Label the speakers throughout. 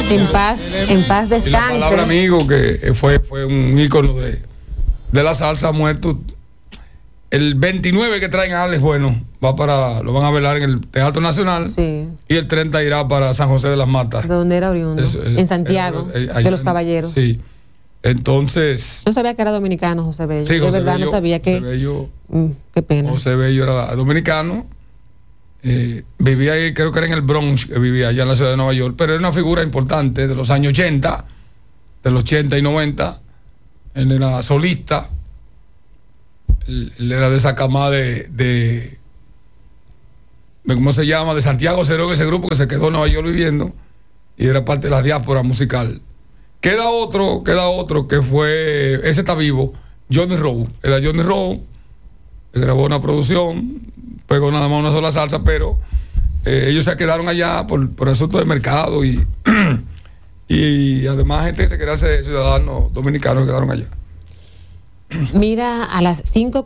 Speaker 1: En paz descanse.
Speaker 2: Y la palabra amigo, que fue un ícono de la salsa, muerto. El 29 que traen a Alex Bueno lo van a velar en el Teatro Nacional.
Speaker 1: Sí.
Speaker 2: Y el 30 irá para San José de las Matas.
Speaker 1: ¿De dónde era oriundo? En Santiago, de los Caballeros.
Speaker 2: Sí. Entonces.
Speaker 1: No sabía que era dominicano José Bello.
Speaker 2: Sí,
Speaker 1: de verdad no sabía que.
Speaker 2: José Bello,
Speaker 1: qué pena.
Speaker 2: José Bello era dominicano. Vivía ahí, creo que era en el Bronx, que vivía allá en la ciudad de Nueva York. Pero era una figura importante de los años 80, de los 80 y 90. Él era solista. Él era de esa cama de ¿cómo se llama? De Santiago Cerón, ese grupo que se quedó en Nueva York viviendo y era parte de la diáspora musical. Queda otro que fue, ese está vivo, Johnny Rowe. Era Johnny Rowe, que grabó una producción, pegó nada más una sola salsa, pero ellos se quedaron allá por asuntos de mercado y además gente que se quería ser ciudadanos dominicanos quedaron allá.
Speaker 1: Mira, a las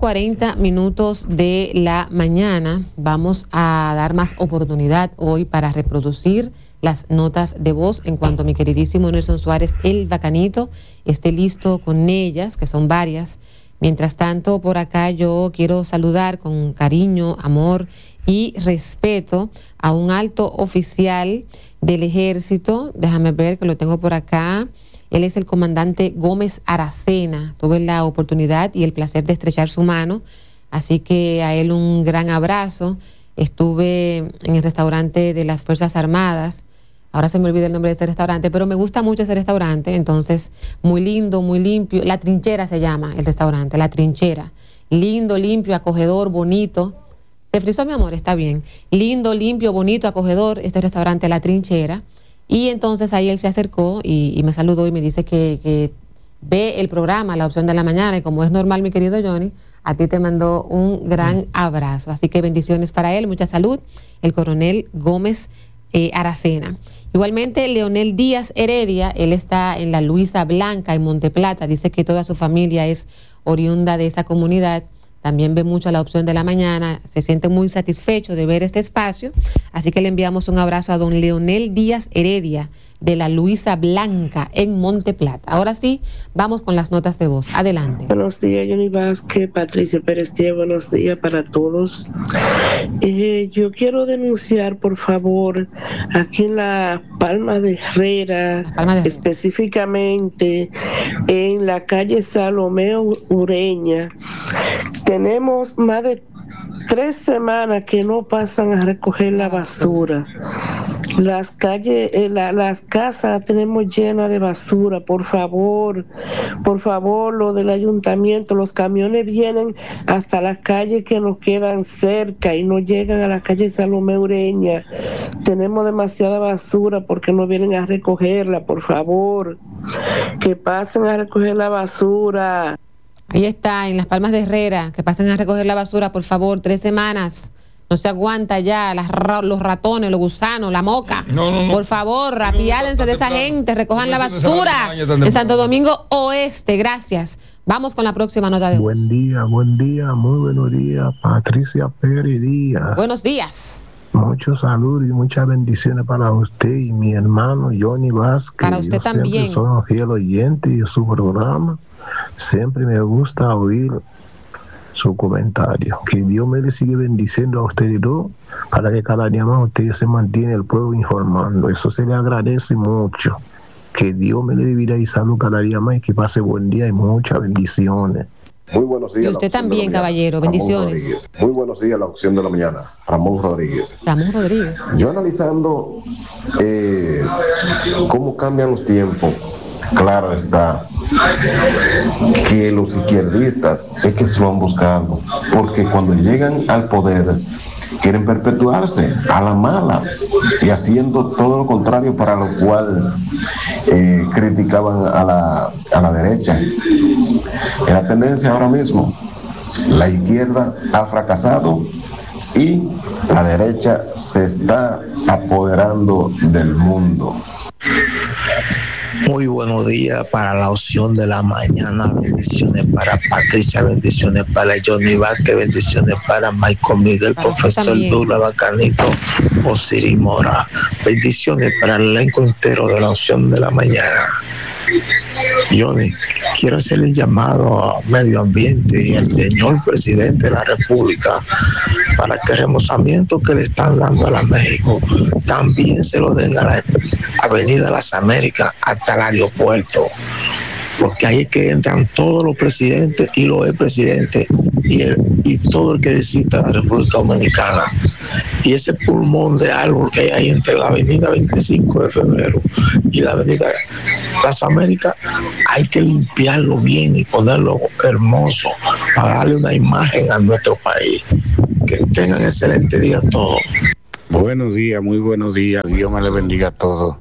Speaker 1: 5:40 de la mañana vamos a dar más oportunidad hoy para reproducir las notas de voz en cuanto mi queridísimo Nelson Suárez, el bacanito, esté listo con ellas, que son varias. Mientras tanto, por acá yo quiero saludar con cariño, amor y respeto a un alto oficial del ejército. Déjame ver que lo tengo por acá. Él es el comandante Gómez Aracena. Tuve la oportunidad y el placer de estrechar su mano, así que a él un gran abrazo. Estuve en el restaurante de las Fuerzas Armadas. Ahora se me olvida el nombre de ese restaurante, pero me gusta mucho ese restaurante. Entonces, muy lindo, muy limpio. La Trinchera se llama el restaurante, La Trinchera. Lindo, limpio, acogedor, bonito. Se frizó, mi amor, está bien. Lindo, limpio, bonito, acogedor, este restaurante La Trinchera. Y entonces ahí él se acercó y me saludó y me dice que ve el programa, La Opción de la Mañana, y como es normal, mi querido Johnny, a ti te mandó un gran abrazo. Así que bendiciones para él, mucha salud, el coronel Gómez Aracena. Igualmente, Leonel Díaz Heredia, él está en la Luisa Blanca, en Monteplata, dice que toda su familia es oriunda de esa comunidad. También ve mucho a La Opción de la Mañana, se siente muy satisfecho de ver este espacio, así que le enviamos un abrazo a don Leonel Díaz Heredia de la Luisa Blanca en Monteplata. Ahora sí, vamos con las notas de voz. Adelante.
Speaker 3: Buenos días, Johnny Vázquez, Patricia Pérez Díaz, buenos días para todos. Yo quiero denunciar, por favor, aquí en la Palma de Herrera, específicamente en la calle Salomé Ureña, tenemos más de 3 semanas que no pasan a recoger la basura. Las calles, las casas tenemos llenas de basura. Por favor, lo del ayuntamiento, los camiones vienen hasta las calles que nos quedan cerca y no llegan a la calle Salomé Ureña. Tenemos demasiada basura porque no vienen a recogerla. Por favor, que pasen a recoger la basura.
Speaker 1: Ahí está, en las Palmas de Herrera, que pasen a recoger la basura, por favor. 3 semanas. No se aguanta ya, los ratones, los gusanos, la moca. No. Por favor, apiádense de esa gente, recojan la basura en Santo Domingo Oeste. Gracias. Vamos con la próxima nota de voz.
Speaker 4: Buen día, muy buenos días, Patricia Pérez Díaz.
Speaker 1: Buenos días.
Speaker 4: Muchos saludos y muchas bendiciones para usted y mi hermano Johnny Vázquez.
Speaker 1: Para usted también.
Speaker 4: Soy un fiel oyente de su programa. Siempre me gusta oír su comentario. Que Dios me le sigue bendiciendo a ustedes dos para que cada día más ustedes se mantienen el pueblo informando. Eso se le agradece mucho. Que Dios me le dé vida y salud cada día más y que pase buen día y muchas bendiciones.
Speaker 5: Muy buenos días.
Speaker 1: Y usted también, caballero. Bendiciones.
Speaker 5: Muy buenos días, La Opción de la Mañana. Ramón Rodríguez. Yo analizando cómo cambian los tiempos, claro está que los izquierdistas es que se van buscando, porque cuando llegan al poder quieren perpetuarse a la mala y haciendo todo lo contrario para lo cual criticaban a la derecha. Es la tendencia ahora mismo. La izquierda ha fracasado y la derecha se está apoderando del mundo.
Speaker 6: Muy buenos días para la opción de la mañana. Bendiciones para Patricia, bendiciones para Johnny Vázquez, bendiciones para Michael Miguel, para profesor Dula, Bacanito, Osiris Mora. Bendiciones para el elenco entero de la opción de la mañana. Johnny, quiero hacer el llamado a Medio Ambiente y al señor presidente de la República para que el remozamiento que le están dando a la México también se lo den a la Avenida Las Américas hasta el aeropuerto, porque ahí es que entran todos los presidentes y los expresidentes y todo el que visita la República Dominicana. Y ese pulmón de árbol que hay ahí entre la avenida 25 de febrero y la avenida Las Américas, hay que limpiarlo bien y ponerlo hermoso para darle una imagen a nuestro país. Que tengan excelente día todos.
Speaker 7: Buenos días, muy buenos días. Dios me le bendiga a todos.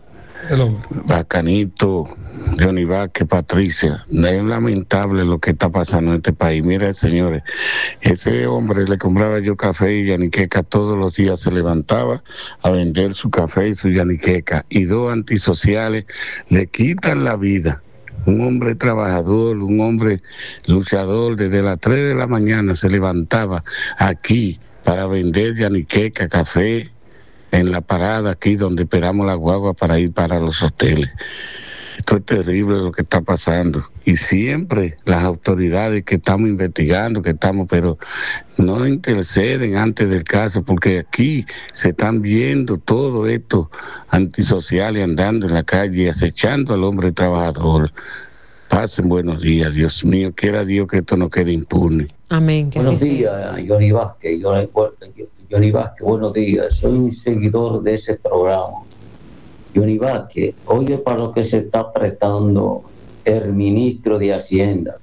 Speaker 7: Bacanito, Johnny Vázquez, Patricia. Es lamentable lo que está pasando en este país. Mira, señores, ese hombre le compraba yo café y yaniqueca todos los días, se levantaba a vender su café y su yaniqueca. Y dos antisociales le quitan la vida. Un hombre trabajador, un hombre luchador, desde las 3 de la mañana se levantaba aquí para vender yaniqueca, café, en la parada aquí donde esperamos la guagua para ir para los hoteles. Esto es terrible lo que está pasando. Y siempre las autoridades que estamos investigando, pero no interceden antes del caso, porque aquí se están viendo todo esto antisociales andando en la calle, acechando al hombre trabajador. Pasen buenos días, Dios mío, quiera Dios que esto no quede impune.
Speaker 1: Amén.
Speaker 8: Buenos días, Johnny Vázquez. Johnny Vázquez, buenos días. Soy un seguidor de ese programa. Johnny Vázquez, oye para lo que se está prestando el ministro de Hacienda,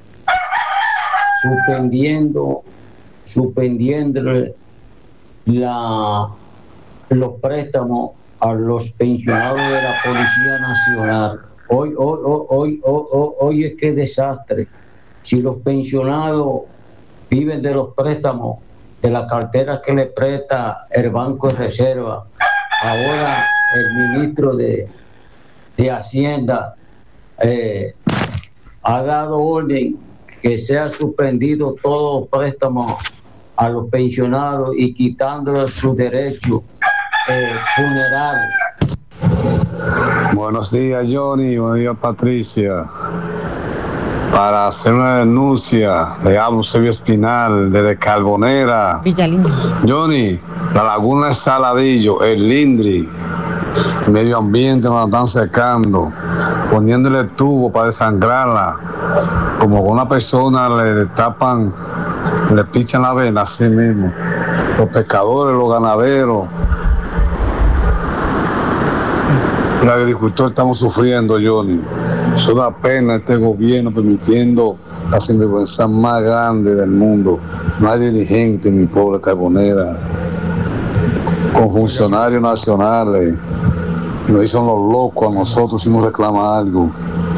Speaker 8: suspendiendo los préstamos a los pensionados de la Policía Nacional. Hoy es que desastre. Si los pensionados viven de los préstamos de la cartera que le presta el Banco de Reserva, ahora el ministro de Hacienda ha dado orden que sea suspendido todos los préstamos a los pensionados y quitándoles su derecho funerario.
Speaker 9: Buenos días, Johnny. Buenos días, Patricia. Para hacer una denuncia, le hablo Eusebio Espinal desde Carbonera.
Speaker 1: Villalina.
Speaker 9: Johnny, la laguna de Saladillo, el Lindri, Medio Ambiente nos la están secando, poniéndole tubo para desangrarla, como con una persona le tapan, le pichan la vena así mismo. Los pescadores, los ganaderos, los agricultores estamos sufriendo, Johnny. Eso da pena este gobierno permitiendo la sinvergüenza más grande del mundo. No hay dirigente en mi pobre Carbonera, con funcionarios nacionales. Nos dicen los locos a nosotros si nos reclama algo.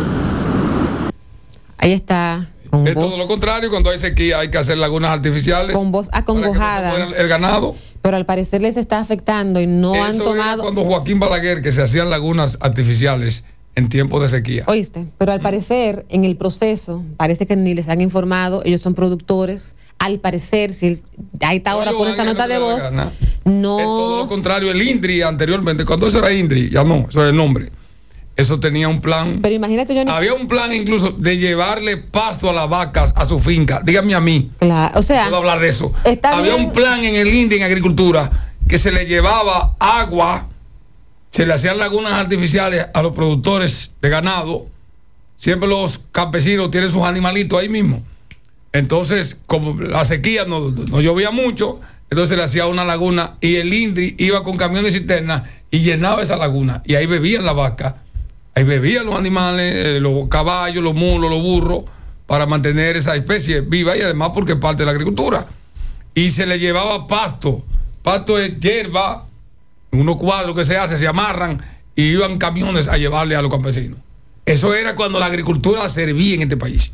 Speaker 1: Ahí está.
Speaker 2: Es todo lo contrario, cuando hay sequía hay que hacer lagunas artificiales.
Speaker 1: Con voz acongojada.
Speaker 2: Para que no se muera el ganado.
Speaker 1: Pero al parecer les está afectando y no han tomado.
Speaker 2: Era cuando Joaquín Balaguer, que se hacían lagunas artificiales en tiempos de sequía.
Speaker 1: Oíste, pero al parecer en el proceso, parece que ni les han informado, ellos son productores, al parecer, si a esta hora por esta nota de voz, no.
Speaker 2: Es todo lo contrario, el INDRI anteriormente, cuando eso era INDRI, ya no, eso es el nombre. Eso tenía un plan.
Speaker 1: Pero imagínate, Johnny.
Speaker 2: Había un plan incluso de llevarle pasto a las vacas a su finca. Dígame a mí.
Speaker 1: Claro, o sea.
Speaker 2: Puedo hablar de eso.
Speaker 1: Había
Speaker 2: un plan en el INDRI, en agricultura, que se le llevaba agua, se le hacían lagunas artificiales a los productores de ganado. Siempre los campesinos tienen sus animalitos ahí mismo. Entonces, como la sequía no llovía mucho, entonces le hacía una laguna y el INDRI iba con camiones de cisterna y llenaba esa laguna. Y ahí bebían las vacas. Ahí bebían los animales, los caballos, los mulos, los burros, para mantener esa especie viva y además porque es parte de la agricultura. Y se le llevaba pasto. Pasto es hierba, unos cuadros que se amarran y iban camiones a llevarle a los campesinos. Eso era cuando la agricultura servía en este país.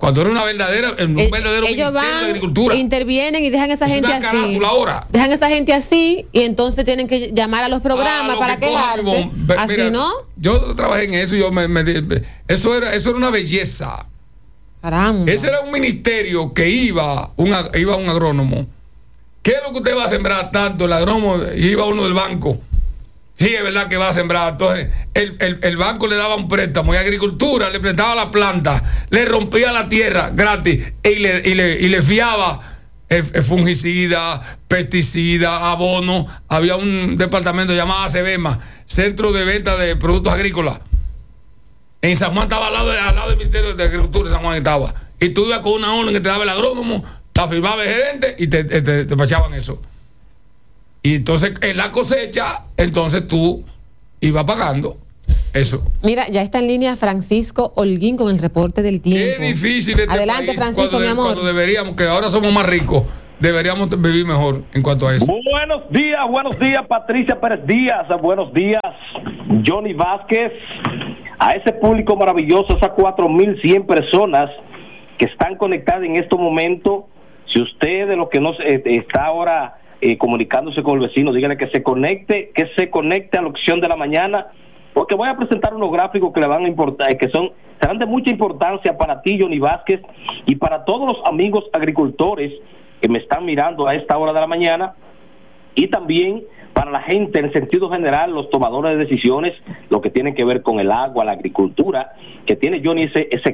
Speaker 2: Cuando era un verdadero
Speaker 1: ellos
Speaker 2: Ministerio
Speaker 1: van,
Speaker 2: de Agricultura.
Speaker 1: Intervienen y dejan a esa
Speaker 2: Es
Speaker 1: gente
Speaker 2: una
Speaker 1: así.
Speaker 2: carátula ahora.
Speaker 1: Dejan a esa gente así y entonces tienen que llamar a los programas para quejarse. Así,
Speaker 2: mira,
Speaker 1: ¿no?
Speaker 2: Yo trabajé en eso y eso era una belleza.
Speaker 1: Caramba.
Speaker 2: Ese era un ministerio que iba un agrónomo. ¿Qué es lo que usted va a sembrar tanto? El agrónomo iba uno del banco. Sí, es verdad que va a sembrar. Entonces, el banco le daba un préstamo y Agricultura le prestaba la planta, le rompía la tierra gratis y le fiaba fungicida, pesticida, abono. Había un departamento llamado ACBEMA, Centro de Venta de Productos Agrícolas. En San Juan estaba al lado del Ministerio de Agricultura, en San Juan estaba. Y tú ibas con una orden que te daba el agrónomo, la firmaba el gerente y te pachaban eso. Y entonces en la cosecha, entonces tú ibas pagando eso.
Speaker 1: Mira, ya está en línea Francisco Holguín con el reporte del tiempo.
Speaker 2: Qué difícil este
Speaker 1: Adelante,
Speaker 2: país,
Speaker 1: Francisco, mi amor.
Speaker 2: cuando deberíamos, que ahora somos más ricos, deberíamos vivir mejor en cuanto a eso.
Speaker 10: Buenos días, Patricia Pérez Díaz. Buenos días, Johnny Vázquez. A ese público maravilloso, esas 4,100 personas que están conectadas en este momento. Si usted de lo que no está ahora comunicándose con el vecino, dígale que se conecte a la opción de la mañana, porque voy a presentar unos gráficos que le van a importar, serán de mucha importancia para ti, Johnny Vázquez, y para todos los amigos agricultores que me están mirando a esta hora de la mañana, y también para la gente en sentido general, los tomadores de decisiones, lo que tiene que ver con el agua, la agricultura, que tiene Johnny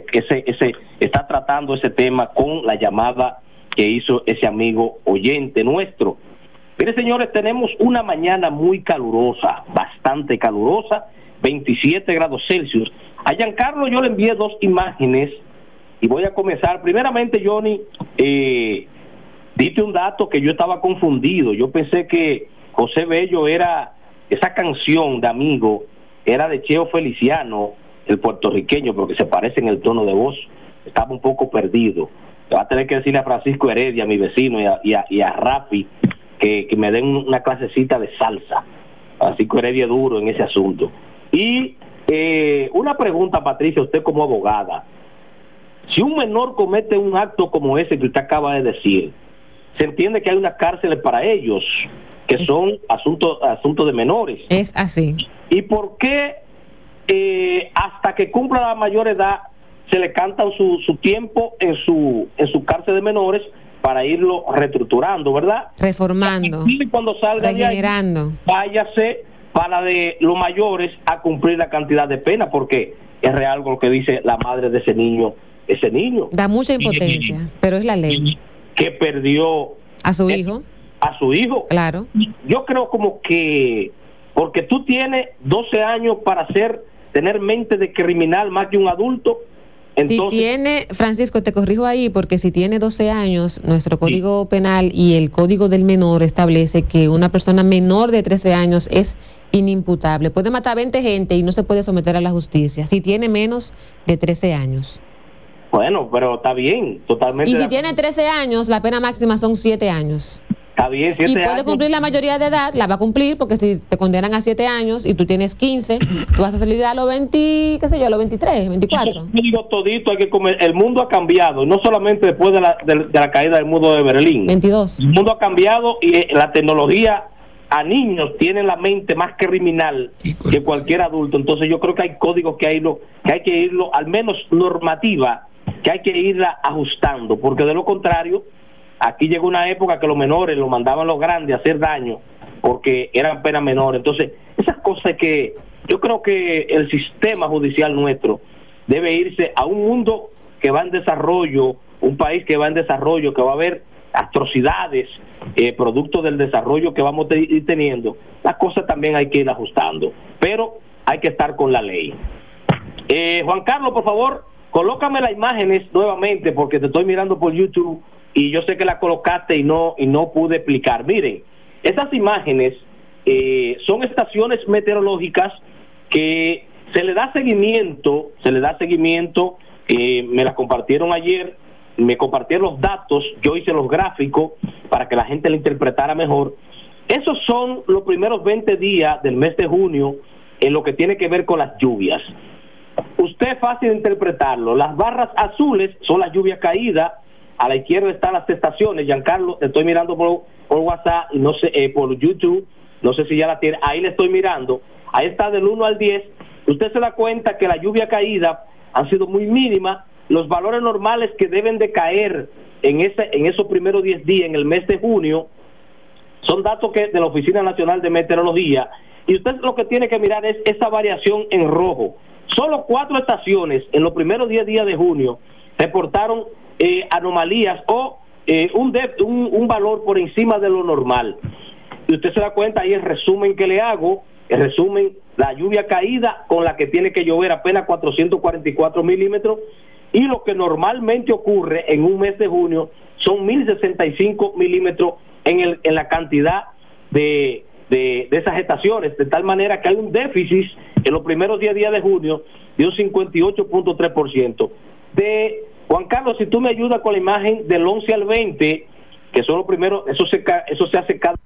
Speaker 10: está tratando ese tema con la llamada que hizo ese amigo oyente nuestro. Mire, señores, tenemos una mañana muy calurosa, bastante calurosa, 27 grados Celsius. A Giancarlo yo le envié 2 imágenes y voy a comenzar. Primeramente, Johnny, diste un dato que yo estaba confundido. Yo pensé que José Bello era, esa canción de Amigo, era de Cheo Feliciano, el puertorriqueño, porque se parece en el tono de voz. Estaba un poco perdido. Va a tener que decirle a Francisco Heredia, mi vecino, y a Rafi, que me den una clasecita de salsa. Francisco Heredia es duro en ese asunto. Y una pregunta, Patricia, usted como abogada. Si un menor comete un acto como ese que usted acaba de decir, se entiende que hay unas cárceles para ellos, que son asuntos de menores.
Speaker 1: Es así.
Speaker 10: ¿Y por qué hasta que cumpla la mayor edad se le cantan su tiempo en su cárcel de menores para irlo reestructurando, ¿verdad?
Speaker 1: Reformando.
Speaker 10: Y cuando salga
Speaker 1: regenerando.
Speaker 10: De ahí, váyase para de los mayores a cumplir la cantidad de pena, porque es real lo que dice la madre de ese niño. Ese niño
Speaker 1: da mucha impotencia, pero es la ley.
Speaker 10: Que perdió
Speaker 1: a su hijo.
Speaker 10: A su hijo.
Speaker 1: Claro.
Speaker 10: Yo creo como que porque tú tienes 12 años para tener mente de criminal más que un adulto. Entonces,
Speaker 1: si tiene, Francisco, te corrijo ahí, porque si tiene 12 años, nuestro Código Penal y el Código del Menor establece que una persona menor de 13 años es inimputable. Puede matar 20 gente y no se puede someter a la justicia si tiene menos de 13 años.
Speaker 10: Bueno, pero está bien, totalmente.
Speaker 1: Y si tiene 13 años, la pena máxima son 7 años.
Speaker 10: Está bien, 7 años.
Speaker 1: Y puede cumplir la mayoría de edad, la va a cumplir, porque si te condenan a 7 años y tú tienes 15, tú vas a salir a los 20, qué sé yo, a los 23, 24.
Speaker 10: Yo digo todito, hay que comer. El mundo ha cambiado, no solamente después de la caída del muro de Berlín.
Speaker 1: 22.
Speaker 10: El mundo ha cambiado y la tecnología a niños tiene la mente más criminal que cualquier adulto. Entonces yo creo que hay códigos que hay que irlo, al menos normativa, que hay que irla ajustando, porque de lo contrario, aquí llegó una época que los menores los mandaban los grandes a hacer daño porque eran penas menores. Entonces, esas cosas que yo creo que el sistema judicial nuestro debe irse a un mundo que va en desarrollo, un país que va en desarrollo, que va a haber atrocidades, producto del desarrollo que vamos a ir teniendo. Las cosas también hay que ir ajustando, pero hay que estar con la ley. Juan Carlos, por favor, colócame las imágenes nuevamente, porque te estoy mirando por YouTube y yo sé que la colocaste y no pude explicar. Miren, esas imágenes son estaciones meteorológicas que se le da seguimiento, me las compartieron ayer, me compartieron los datos, yo hice los gráficos para que la gente lo interpretara mejor. Esos son los primeros 20 días del mes de junio en lo que tiene que ver con las lluvias. usted es fácil de interpretarlo. Las barras azules son las lluvias caídas. A la izquierda están las estaciones. Giancarlo, te estoy mirando por WhatsApp y no sé, por YouTube. No sé si ya la tiene. Ahí le estoy mirando. Ahí está del 1 al 10. Usted se da cuenta que la lluvia caída han sido muy mínimas. Los valores normales que deben de caer en esos primeros 10 días, en el mes de junio, son datos que de la Oficina Nacional de Meteorología. Y usted lo que tiene que mirar es esa variación en rojo. Solo 4 estaciones en los primeros 10 días de junio reportaron anomalías o un valor por encima de lo normal. Y usted se da cuenta ahí el resumen que le hago, el resumen, la lluvia caída con la que tiene que llover apenas 444 milímetros, y lo que normalmente ocurre en un mes de junio son 1065 milímetros en la cantidad de esas estaciones, de tal manera que hay un déficit en los primeros 10 días de junio de un 58.3%. Juan Carlos, si tú me ayudas con la imagen del 11 al 20, que son los primeros, eso se hace cada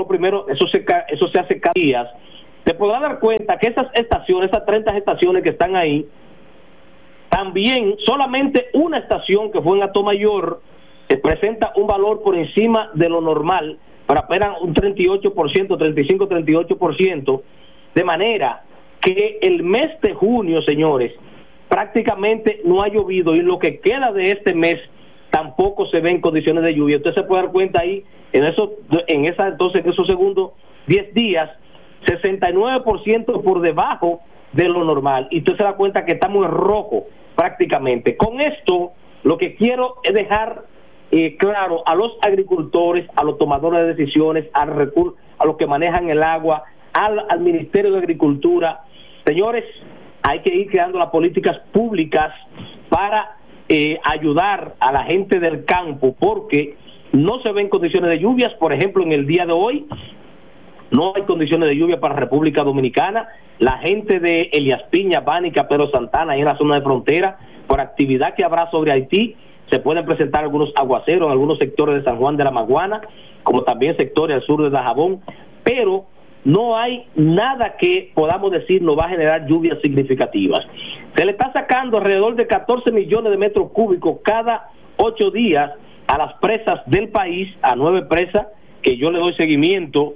Speaker 10: días, te podrás dar cuenta que esas 30 estaciones que están ahí, también solamente una estación que fue en Atomayor presenta un valor por encima de lo normal, para apenas un 38%, 35-38%, de manera que el mes de junio, señores, prácticamente no ha llovido, y lo que queda de este mes tampoco se ven condiciones de lluvia. Usted se puede dar cuenta ahí, en esos segundos 10 días, 69% por debajo de lo normal, y usted se da cuenta que estamos en rojo prácticamente. Con esto, lo que quiero es dejar claro a los agricultores, a los tomadores de decisiones, a los que manejan el agua, al Ministerio de Agricultura. Señores, hay que ir creando las políticas públicas para ayudar a la gente del campo, porque no se ven condiciones de lluvias. Por ejemplo, en el día de hoy no hay condiciones de lluvia para República Dominicana. La gente de Elías Piña, Bánica, Pedro Santana, ahí en la zona de frontera, por actividad que habrá sobre Haití, se pueden presentar algunos aguaceros en algunos sectores de San Juan de la Maguana, como también sectores al sur de Dajabón, pero no hay nada que podamos decir nos va a generar lluvias significativas. Se le está sacando alrededor de 14 millones de metros cúbicos cada 8 días a las presas del país, a 9 presas, que yo le doy seguimiento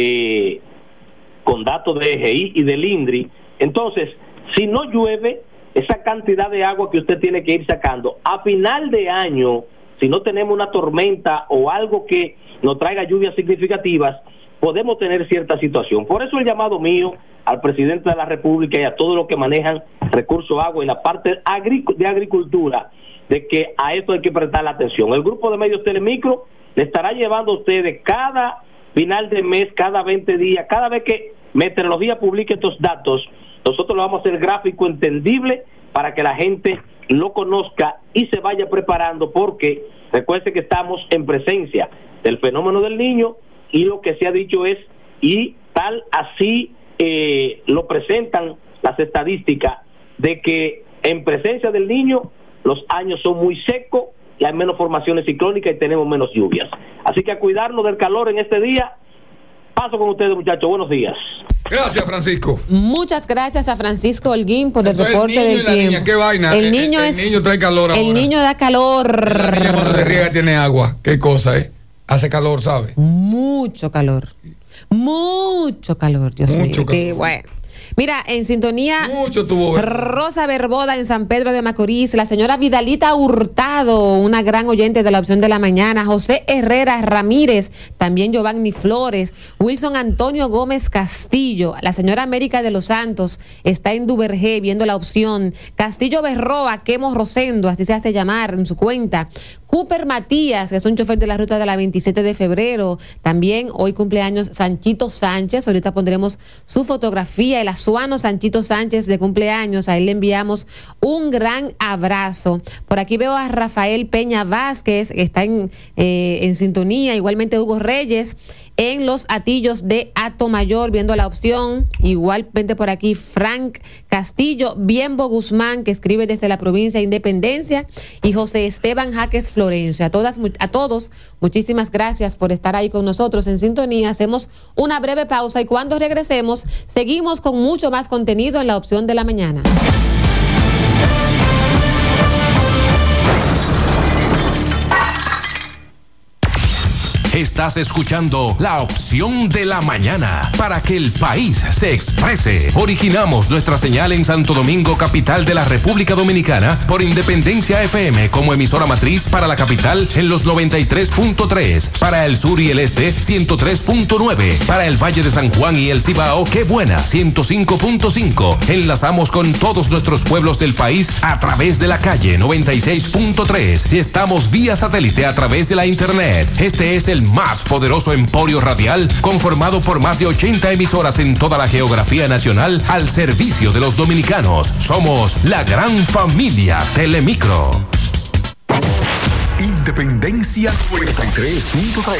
Speaker 10: con datos de EGI y del INDRI. Entonces, si no llueve, esa cantidad de agua que usted tiene que ir sacando a final de año, si no tenemos una tormenta o algo que nos traiga lluvias significativas, podemos tener cierta situación. Por eso el llamado mío al presidente de la República y a todos los que manejan recursos agua y la parte de agricultura, de que a esto hay que prestar la atención. El grupo de medios Telemicro le estará llevando a ustedes cada final de mes, cada 20 días, cada vez que Meteorología publique estos datos, nosotros lo vamos a hacer gráfico, entendible, para que la gente lo conozca y se vaya preparando, porque recuerde que estamos en presencia del fenómeno del Niño, y lo que se ha dicho es, y tal así lo presentan las estadísticas, de que en presencia del Niño los años son muy secos y hay menos formaciones ciclónicas y tenemos menos lluvias. Así que a cuidarnos del calor en este día. Paso con ustedes, muchachos. Buenos días.
Speaker 2: Gracias, Francisco.
Speaker 1: Muchas gracias a Francisco Holguín por el reporte del tiempo.
Speaker 2: Niña, ¿qué vaina?
Speaker 1: El niño
Speaker 2: trae calor ahora.
Speaker 1: El niño da calor.
Speaker 2: La niña cuando se riega tiene agua. Qué cosa, Hace calor, ¿sabe?
Speaker 1: Mucho calor. Mucho calor, Dios mío. Qué bueno. Mira, en sintonía, Rosa Berboda en San Pedro de Macorís, la señora Vidalita Hurtado, una gran oyente de la opción de la mañana, José Herrera Ramírez, también Giovanni Flores, Wilson Antonio Gómez Castillo, la señora América de los Santos está en Duvergé viendo la opción, Castillo Berroa, Quemo Rosendo, así se hace llamar en su cuenta, Cooper Matías, que es un chofer de la ruta de la 27 de febrero, también hoy cumpleaños Sanchito Sánchez, ahorita pondremos su fotografía, el azuano Sanchito Sánchez de cumpleaños, a él le enviamos un gran abrazo. Por aquí veo a Rafael Peña Vázquez, que está en sintonía, igualmente Hugo Reyes, en Los Atillos de Atomayor, viendo la opción, igualmente por aquí Frank Castillo, Bienbo Guzmán, que escribe desde la provincia de Independencia, y José Esteban Jaques Florencio. A todos, muchísimas gracias por estar ahí con nosotros en sintonía. Hacemos una breve pausa y cuando regresemos, seguimos con mucho más contenido en la opción de la mañana.
Speaker 11: Estás escuchando La Opción de la Mañana para que el país se exprese. Originamos nuestra señal en Santo Domingo, capital de la República Dominicana, por Independencia FM como emisora matriz para la capital en los 93.3, para el sur y el este 103.9, para el Valle de San Juan y el Cibao, Qué Buena 105.5. Enlazamos con todos nuestros pueblos del país a través de la calle 96.3. Estamos vía satélite a través de la internet. Este es el más poderoso emporio radial conformado por más de 80 emisoras en toda la geografía nacional al servicio de los dominicanos. Somos la gran familia Telemicro.
Speaker 12: Independencia 93.3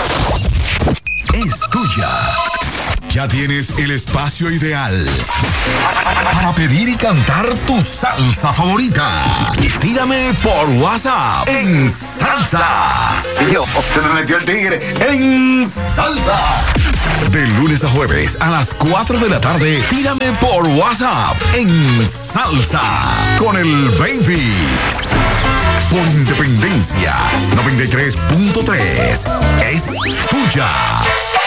Speaker 12: es tuya. Ya tienes el espacio ideal para pedir y cantar tu salsa favorita. Dígame por WhatsApp en salsa. Yo, se me metió el tigre en salsa. De lunes a jueves a las 4 de la tarde, dígame por WhatsApp en salsa con el baby. Por Independencia 93.3 es tuya.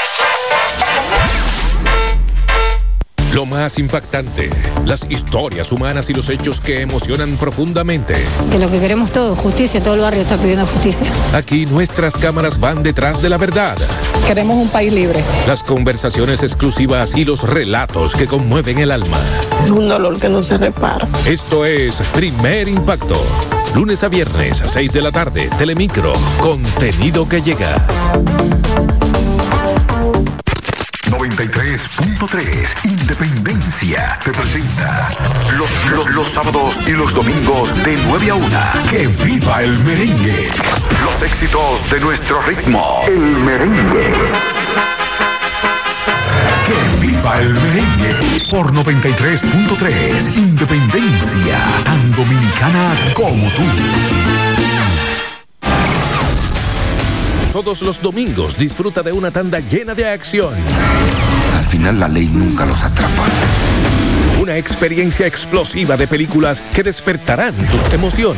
Speaker 11: Lo más impactante, las historias humanas y los hechos que emocionan profundamente.
Speaker 13: Que lo que queremos todos, justicia, todo el barrio está pidiendo justicia.
Speaker 11: Aquí nuestras cámaras van detrás de la verdad.
Speaker 13: Queremos un país libre.
Speaker 11: Las conversaciones exclusivas y los relatos que conmueven el alma.
Speaker 3: Es un dolor que no se repara.
Speaker 11: Esto es Primer Impacto. Lunes a viernes a 6 de la tarde, Telemicro, contenido que llega.
Speaker 12: 93.3 Independencia te presenta los sábados y los domingos de 9 a 1. ¡Que viva el merengue! Los éxitos de nuestro ritmo. El merengue. ¡Que viva el merengue! Por 93.3 Independencia, tan dominicana como tú.
Speaker 11: Todos los domingos disfruta de una tanda llena de acción.
Speaker 14: Al final la ley nunca los atrapa.
Speaker 11: Una experiencia explosiva de películas que despertarán tus emociones.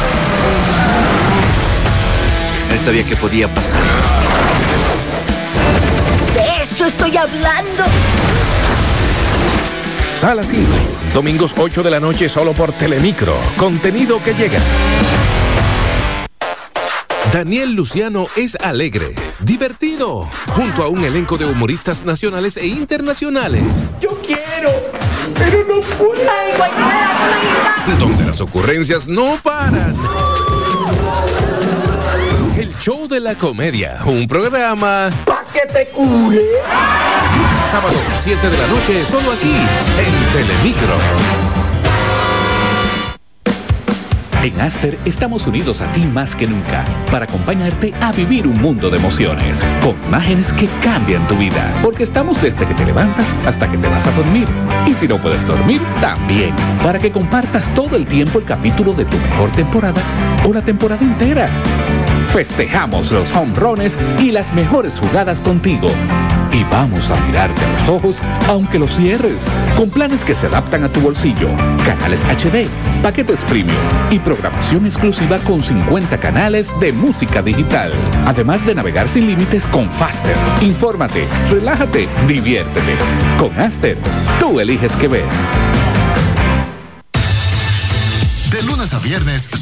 Speaker 14: Él sabía que podía pasar.
Speaker 15: De eso estoy hablando.
Speaker 11: Sala 5, domingos 8 de la noche solo por Telemicro. Contenido que llega. Daniel Luciano es alegre, divertido, junto a un elenco de humoristas nacionales e internacionales.
Speaker 16: Yo quiero, pero no puedo.
Speaker 11: Donde las ocurrencias no paran. El show de la comedia, un programa
Speaker 16: pa' que te cure.
Speaker 11: Sábados 7 de la noche, solo aquí, en Telemicro.
Speaker 17: En Aster estamos unidos a ti más que nunca para acompañarte a vivir un mundo de emociones, con imágenes que cambian tu vida, porque estamos desde que te levantas hasta que te vas a dormir. Y si no puedes dormir, también, para que compartas todo el tiempo el capítulo de tu mejor temporada o la temporada entera. Festejamos los home runs y las mejores jugadas contigo. Y vamos a mirarte a los ojos aunque los cierres, con planes que se adaptan a tu bolsillo, canales HD, paquetes premium y programación exclusiva con 50 canales de música digital. Además de navegar sin límites con Faster. Infórmate, relájate, diviértete. Con Aster, tú eliges qué ver.
Speaker 12: De lunes a viernes